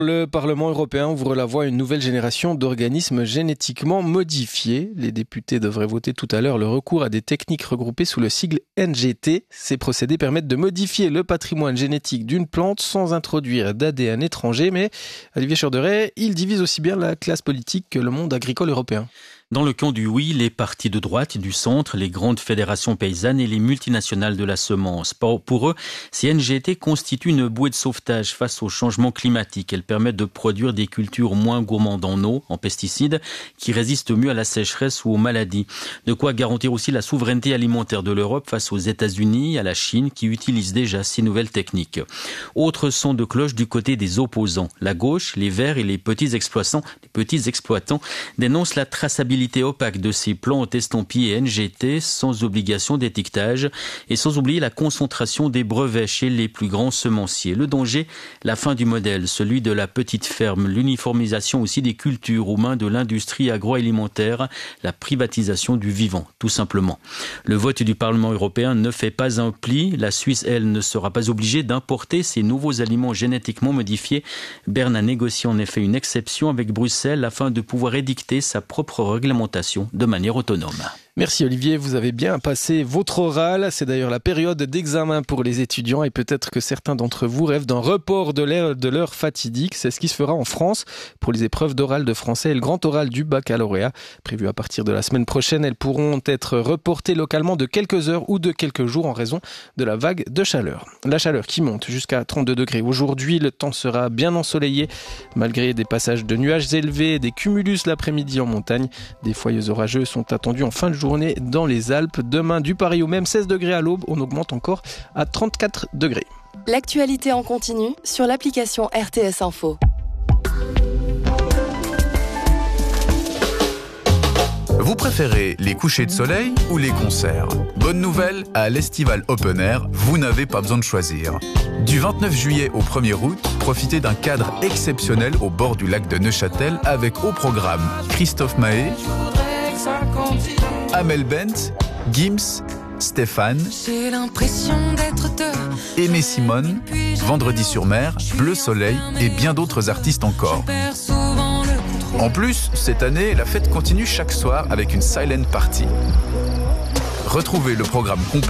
Le Parlement européen ouvre la voie à une nouvelle génération d'organismes génétiquement modifiés. Les députés devraient voter tout à l'heure le recours à des techniques regroupées sous le sigle NGT. Ces procédés permettent de modifier le patrimoine génétique d'une plante sans introduire d'ADN étranger. Mais Olivier Chorderet, il divise aussi bien la classe politique que le monde agricole européen. Dans le camp du oui, les partis de droite, du centre, les grandes fédérations paysannes et les multinationales de la semence. Pour eux, ces NGT constituent une bouée de sauvetage face au changement climatique. Elles permettent de produire des cultures moins gourmandes en eau, en pesticides, qui résistent mieux à la sécheresse ou aux maladies. De quoi garantir aussi la souveraineté alimentaire de l'Europe face aux États-Unis, à la Chine, qui utilisent déjà ces nouvelles techniques. Autre son de cloche du côté des opposants. La gauche, les Verts et les petits exploitants dénoncent la traçabilité opaque de ces plantes estampillées NGT sans obligation d'étiquetage et sans oublier la concentration des brevets chez les plus grands semenciers. Le danger, la fin du modèle, celui de la petite ferme, l'uniformisation aussi des cultures aux mains de l'industrie agroalimentaire, la privatisation du vivant, tout simplement. Le vote du Parlement européen ne fait pas un pli. La Suisse, elle, ne sera pas obligée d'importer ces nouveaux aliments génétiquement modifiés. Berne a négocié en effet une exception avec Bruxelles afin de pouvoir édicter sa propre réglementation de manière autonome. Merci Olivier, vous avez bien passé votre oral. C'est d'ailleurs la période d'examen pour les étudiants et peut-être que certains d'entre vous rêvent d'un report de l'heure fatidique. C'est ce qui se fera en France pour les épreuves d'oral de français et le grand oral du baccalauréat. Prévu à partir de la semaine prochaine, elles pourront être reportées localement de quelques heures ou de quelques jours en raison de la vague de chaleur. La chaleur qui monte jusqu'à 32 degrés. Aujourd'hui, le temps sera bien ensoleillé malgré des passages de nuages élevés et des cumulus l'après-midi en montagne. Des foyers orageux sont attendus en fin de journée dans les Alpes. Demain, du pareil au même 16 degrés à l'aube, on augmente encore à 34 degrés. L'actualité en continu sur l'application RTS Info. Vous préférez les couchers de soleil ou les concerts? Bonne nouvelle, à l'Estival Open Air, vous n'avez pas besoin de choisir. Du 29 juillet au 1er août, profitez d'un cadre exceptionnel au bord du lac de Neuchâtel avec au programme Christophe Mahé, Amel Bent, Gims, Stéphane, Aimé Simone, Vendredi sur mer, Bleu Soleil et bien d'autres artistes encore. En plus, cette année, la fête continue chaque soir avec une silent party. Retrouvez le programme complet